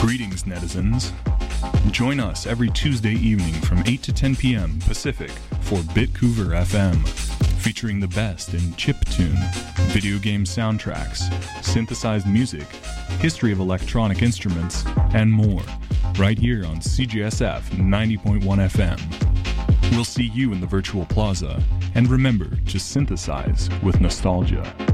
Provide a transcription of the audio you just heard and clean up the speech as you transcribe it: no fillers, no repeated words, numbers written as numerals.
Greetings, netizens. Join us every Tuesday evening from 8 to 10 p.m. Pacific for Bitcouver FM, featuring the best in chiptune, video game soundtracks, synthesized music, history of electronic instruments, and more, right here on CJSF 90.1 FM. We'll see you in the virtual plaza, and remember to synthesize with nostalgia.